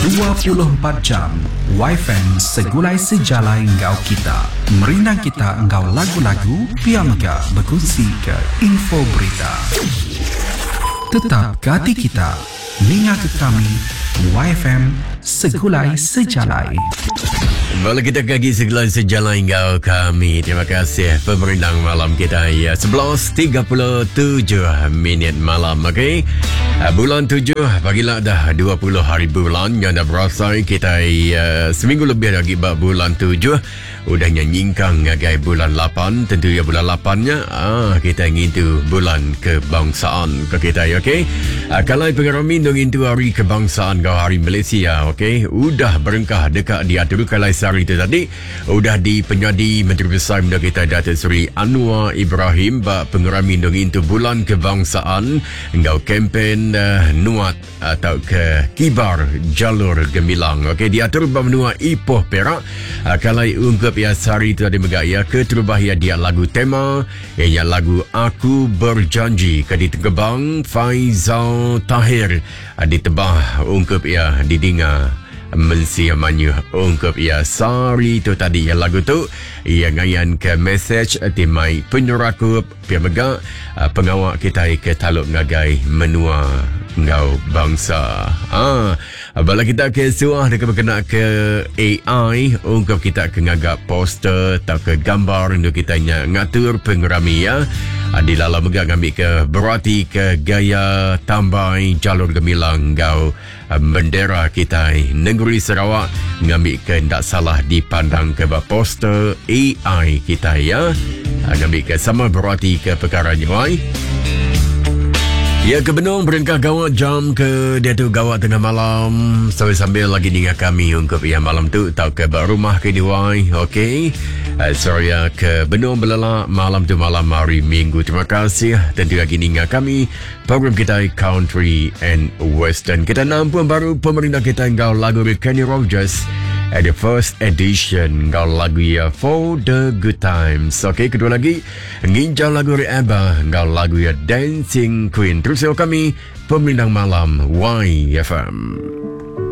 24 jam Wi-Fi segulai sejalai engkau kita. Merindang kita engkau lagu-lagu, piamga berkongsi ke info berita. Tetap ke hati kita, ninga ke kami, Wi-Fi segulai sejalai. Boleh kita kaki segala sejalan engkau kami. Terima kasih pemerintang malam kita ya 11.37 minit malam. Okey. Bulan 7 bagilah dah 20 hari bulan yang dah berasai kita seminggu lebih lagi bulan 7 udah nyingkang ngagai bulan 8. Tentu ya bulan 8-nya kita ingin tu bulan kebangsaan ke kita ya. Okey. Kalau pengerami dong itu hari kebangsaan kau hari Malaysia. Okey. Udah berengkah dekat diatur kalau hari itu tadi udah dipenyadi Menteri Besar Muda kita Datuk Seri Anwar Ibrahim bak pengerami dong itu bulan kebangsaan engkau kempen nuat atau ke kibar jalur gemilang. Okey, diatur benua Ipoh Perak. Kalau ungkap ya hari itu tadi megaya ke terubah ya dia lagu tema ya lagu Aku Berjanji ke ditekebang Faizal Tahir ditebah ungkap ya didinga Mensia Manyu ungkap ya sorry tu tadi ya lagu tu ia ngayan ke message timai penyurakup piamega pengawak kita ke taluk ngagai menua ngau bangsa. Bala kita ke suah dekat berkena ke AI ungkap kita ke ngagak poster atau ke gambar untuk kita ngatur pengerami ya. Di dalam megang ambil ke berarti ke gaya tambai jalur gemilang ngau bendera kita negeri Sarawak ngambil ke tak salah dipandang ke poster AI kita ya. Ngambil ke sama berarti ke perkara nyuai. Ya ke Benong berengkah gawat jam ke dia tu gawat tengah malam sambil lagi dengan kami ungkap yang malam tu tau ke rumah ke diwai. Okey. Sorry ya ke Benong belala malam tu malam hari Minggu. Terima kasih tentu lagi dengan kami program kita Country and Western. Kita nampak baru pemerintah kita engkau lagu Kenny Rogers at the first edition engkau lagu ya For the Good Times. Okey, kedua lagi nginjau lagu Abba engkau lagu ya Dancing Queen. Terus kami pemerintah malam YFM.